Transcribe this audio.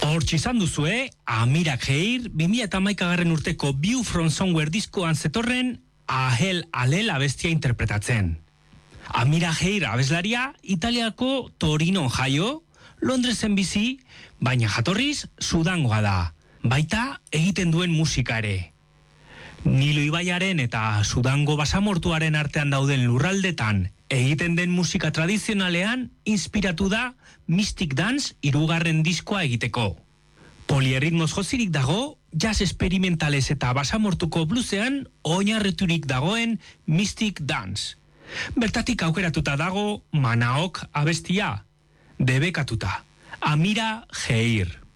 Hortxe izan duzue, Amira Kheir, 2011 urteko View from Somewhere diskoan zetorren Ahel Alel abestia interpretatzen. Amira Kheir abeslaria Italiako Torinon jaio, Londresen bizi, baina jatorriz Sudangoa da, baita egiten duen musika ere. Nilo ibaiaren eta Sudango basamortuaren artean dauden lurraldetan egiten den musika tradizionalean inspiratu da Mystic Dance 3. diskoa egiteko. Polierritmoz jozirik dago, jazz esperimentalez eta basamortuko bluesean oinarriturik dagoen Mystic Dance. Bertatik aukeratuta dago Manaok abestia, debekatuta, Amira Kheir.